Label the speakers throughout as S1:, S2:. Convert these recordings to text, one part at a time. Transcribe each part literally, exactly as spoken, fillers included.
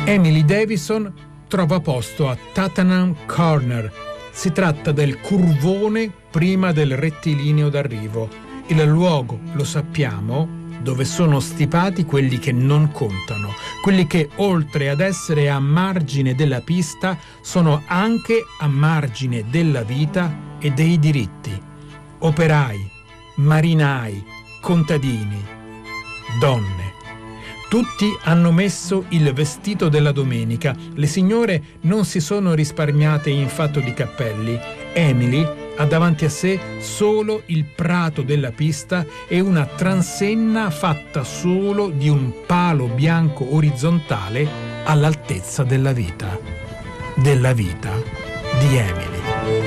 S1: Emily Davison trova posto a Tottenham Corner. Si tratta del curvone prima del rettilineo d'arrivo. Il luogo, lo sappiamo, dove sono stipati quelli che non contano, quelli che oltre ad essere a margine della pista sono anche a margine della vita e dei diritti. Operai, marinai, contadini, donne. Tutti hanno messo il vestito della domenica. Le signore non si sono risparmiate in fatto di cappelli. Emily ha davanti a sé solo il prato della pista e una transenna fatta solo di un palo bianco orizzontale all'altezza della vita. Della vita di Emily.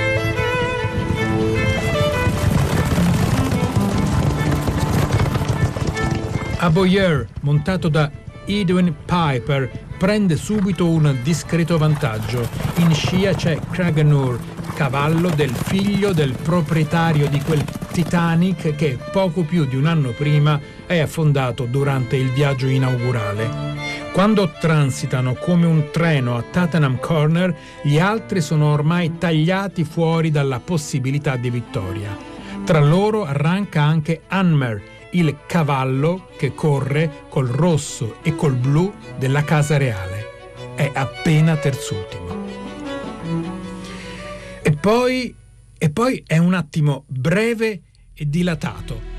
S1: A Bowyer, montato da Edwin Piper, prende subito un discreto vantaggio. In scia c'è Craganor, cavallo del figlio del proprietario di quel Titanic che poco più di un anno prima è affondato durante il viaggio inaugurale. Quando transitano come un treno a Tottenham Corner, gli altri sono ormai tagliati fuori dalla possibilità di vittoria. Tra loro arranca anche Anmer, il cavallo che corre col rosso e col blu della casa reale. È appena terzultimo. E poi, e poi è un attimo breve e dilatato.